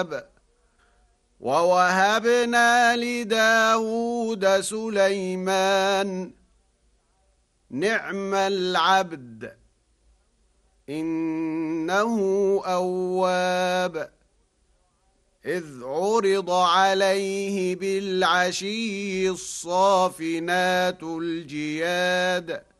أواب ووهبنا لداود سليمان نعم العبد إنه أواب إذ عرض عليه بالعشي الصافنات الجياد